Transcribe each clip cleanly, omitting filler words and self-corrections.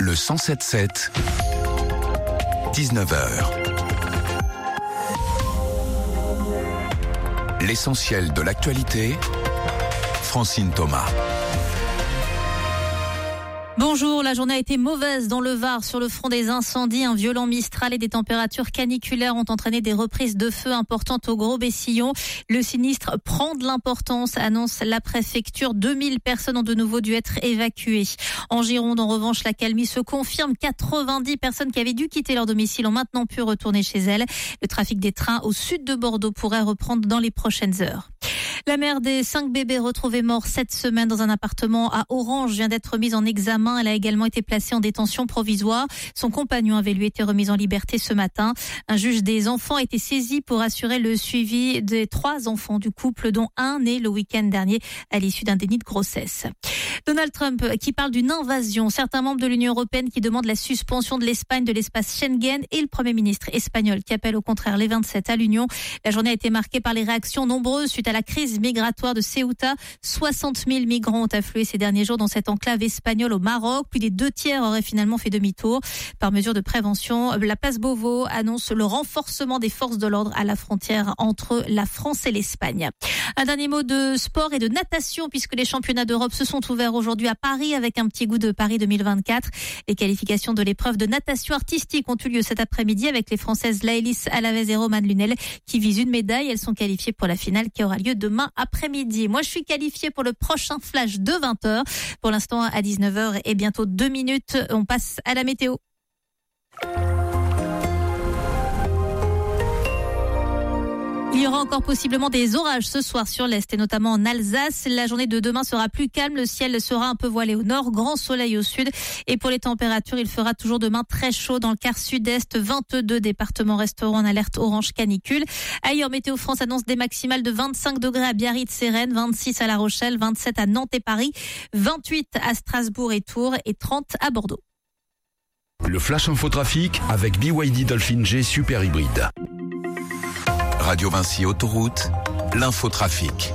Le 107.7, 19h. L'essentiel de l'actualité, Francine Thomas. Bonjour, la journée a été mauvaise dans le Var sur le front des incendies. Un violent mistral et des températures caniculaires ont entraîné des reprises de feu importantes au Gros-Bessillon. Le sinistre prend de l'importance, annonce la préfecture. 2000 personnes ont de nouveau dû être évacuées. En Gironde, en revanche, la calmie se confirme. 90 personnes qui avaient dû quitter leur domicile ont maintenant pu retourner chez elles. Le trafic des trains au sud de Bordeaux pourrait reprendre dans les prochaines heures. La mère des 5 bébés retrouvés morts cette semaine dans un appartement à Orange vient d'être mise en examen. Elle a également été placée en détention provisoire. Son compagnon avait lui été remis en liberté ce matin. Un juge des enfants a été saisi pour assurer le suivi des 3 enfants du couple, dont un né le week-end dernier à l'issue d'un déni de grossesse. Donald Trump qui parle d'une invasion. Certains membres de l'Union européenne qui demandent la suspension de l'Espagne de l'espace Schengen et le Premier ministre espagnol qui appelle au contraire les 27 à l'Union. La journée a été marquée par les réactions nombreuses suite à la crise migratoire de Ceuta. 60 000 migrants ont afflué ces derniers jours dans cette enclave espagnole au Maroc. Plus des 2/3 auraient finalement fait demi-tour. Par mesure de prévention, la place Beauvau annonce le renforcement des forces de l'ordre à la frontière entre la France et l'Espagne. Un dernier mot de sport et de natation puisque les championnats d'Europe se sont ouverts aujourd'hui à Paris avec un petit goût de Paris 2024. Les qualifications de l'épreuve de natation artistique ont eu lieu cet après-midi avec les Françaises Laëlys Alavez et Romane Lunel qui visent une médaille. Elles sont qualifiées pour la finale qui aura lieu demain après-midi. Moi, je suis qualifiée pour le prochain flash de 20h. Pour l'instant, à 19h et bientôt 2 minutes, on passe à la météo. Il y aura encore possiblement des orages ce soir sur l'Est et notamment en Alsace. La journée de demain sera plus calme. Le ciel sera un peu voilé au nord, grand soleil au sud. Et pour les températures, il fera toujours demain très chaud dans le quart sud-est. 22 départements resteront en alerte orange canicule. Ailleurs, Météo France annonce des maximales de 25 degrés à Biarritz-Sérennes, 26 à La Rochelle, 27 à Nantes et Paris, 28 à Strasbourg et Tours et 30 à Bordeaux. Le Flash Infotrafic avec BYD Dolphin G Super Hybride. Radio Vinci Autoroute, l'infotrafic.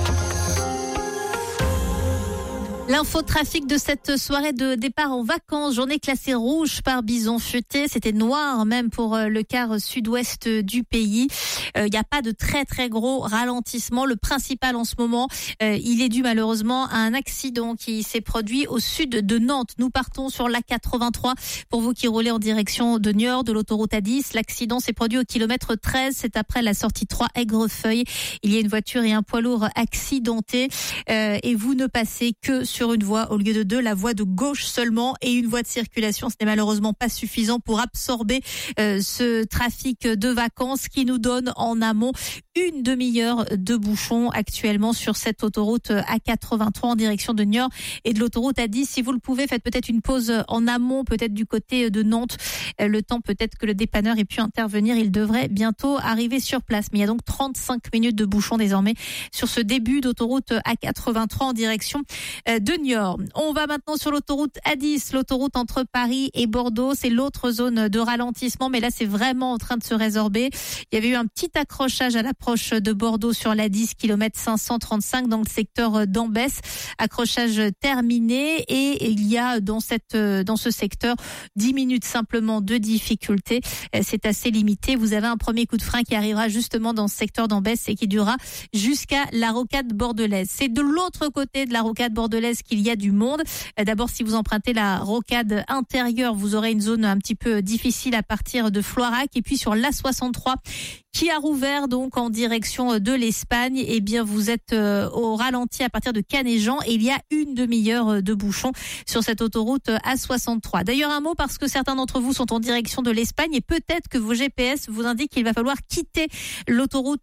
L'infotrafic de cette soirée de départ en vacances, journée classée rouge par Bison Futé. C'était noir même pour le quart sud-ouest du pays. Il n'y a pas de très très gros ralentissement. Le principal en ce moment, il est dû malheureusement à un accident qui s'est produit au sud de Nantes. Nous partons sur l'A83 pour vous qui roulez en direction de Niort, de l'autoroute A10. L'accident s'est produit au kilomètre 13. C'est après la sortie 3 Aigrefeuille. Il y a une voiture et un poids lourd accidentés et vous ne passez que sur une voie au lieu de 2, la voie de gauche seulement et une voie de circulation. Ce n'est malheureusement pas suffisant pour absorber ce trafic de vacances qui nous donne en amont une demi-heure de bouchons actuellement sur cette autoroute A83 en direction de Niort et de l'autoroute A10. Si vous le pouvez, faites peut-être une pause en amont, peut-être du côté de Nantes. Le temps peut-être que le dépanneur ait pu intervenir. Il devrait bientôt arriver sur place. Mais il y a donc 35 minutes de bouchons désormais sur ce début d'autoroute A83 en direction de Niort. On va maintenant sur l'autoroute A10, l'autoroute entre Paris et Bordeaux. C'est l'autre zone de ralentissement, mais là c'est vraiment en train de se résorber. Il y avait eu un petit accrochage à l'approche de Bordeaux sur l'A10, kilomètre 535 dans le secteur d'Ambès. Accrochage terminé et il y a dans ce secteur 10 minutes simplement de difficulté. C'est assez limité. Vous avez un premier coup de frein qui arrivera justement dans ce secteur d'Ambès et qui durera jusqu'à la rocade bordelaise. C'est de l'autre côté de la rocade bordelaise qu'il y a du monde. D'abord, si vous empruntez la rocade intérieure, vous aurez une zone un petit peu difficile à partir de Floirac. Et puis sur l'A63, qui a rouvert donc en direction de l'Espagne, eh bien vous êtes au ralenti à partir de Canéjan et il y a une demi-heure de bouchon sur cette autoroute A63. D'ailleurs un mot parce que certains d'entre vous sont en direction de l'Espagne et peut-être que vos GPS vous indiquent qu'il va falloir quitter l'autoroute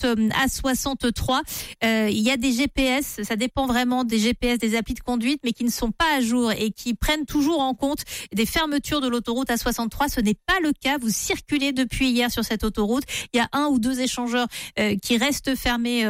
A63. Il y a des GPS, ça dépend vraiment des GPS, des applis de conduite, mais qui ne sont pas à jour et qui prennent toujours en compte des fermetures de l'autoroute A63. Ce n'est pas le cas. Vous circulez depuis hier sur cette autoroute. Il y a 1 ou 2 échangeurs qui restent fermés